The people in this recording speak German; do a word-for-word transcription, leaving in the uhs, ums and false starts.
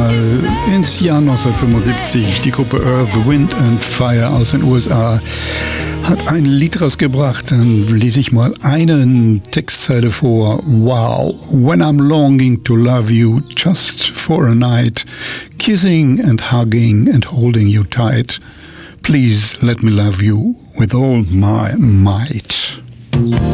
mal ins Jahr neunzehnhundertfünfundsiebzig. Die Gruppe Earth, Wind and Fire aus den U S A hat ein Lied rausgebracht. Dann lese ich mal eine Textzeile vor. Wow, when I'm longing to love you just for a night, kissing and hugging and holding you tight, please let me love you with all my might.